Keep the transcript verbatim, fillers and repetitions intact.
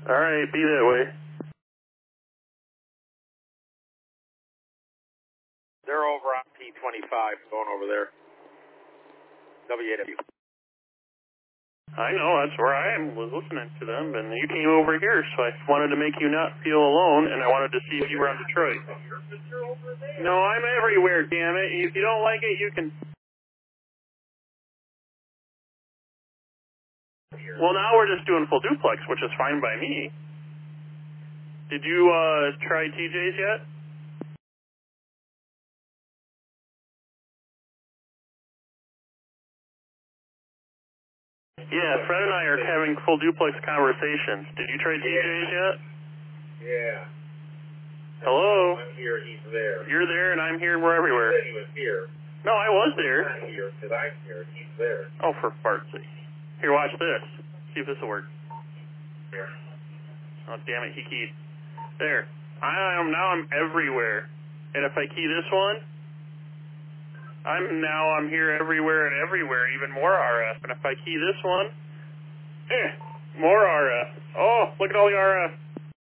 Alright, be that way. They're over on P twenty-five, going over there. W A W. I know, that's where I am, was listening to them, and you came over here, so I wanted to make you not feel alone, and I wanted to see if you were on Detroit. No, I'm everywhere, damn it. If you don't like it, you can... Well, now we're just doing full duplex, which is fine by me. Did you, uh, try T J's yet? Yeah, Fred and I are having full duplex conversations. Did you try T J's yet? Yeah. Hello? I'm here, he's there. You're there, and I'm here, and we're everywhere. He said he was here. No, I was there. I'm not here, because I'm here, he's there. Oh, for fart's sake. Here, watch this. See if this will work. Here. Oh, damn it, he keyed. There. I am, now I'm everywhere. And if I key this one, I'm now I'm here everywhere and everywhere, even more R F. And if I key this one, eh, more R F. Oh, look at all the R F.